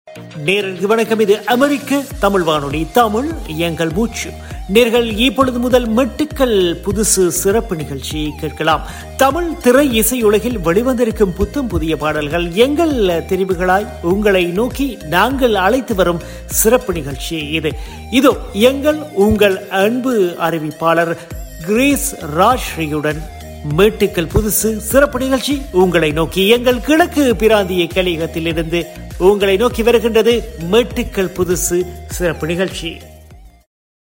நேயர்களுக்கு வணக்கம். இது அமெரிக்க தமிழ் வானொலி, தமிழ் எங்கள் மூச்சு. நேர்கள் இப்பொழுது முதல் மெட்டுக்கள் புதுசு சிறப்பு நிகழ்ச்சி கேட்கலாம். தமிழ் திரை இசையுலகில் வெளிவந்திருக்கும் புத்தம் புதிய பாடல்கள் எங்கள் தெரிவுகளாய் உங்களை நோக்கி நாங்கள் அழைத்து வரும் சிறப்பு நிகழ்ச்சி இது. இதோ எங்கள் உங்கள் அன்பு அறிவிப்பாளர் கிரேஸ் ராஜ்ஸ்ரீயுடன் மேட்டுக்கள் புதுசு சிறப்பு நிகழ்ச்சி உங்களை நோக்கி எங்கள் கிழக்கு பிராந்திய கலிகத்திலிருந்து உங்களை நோக்கி வருகின்றது. மேட்டுக்கள் புதுசு சிறப்பு நிகழ்ச்சி.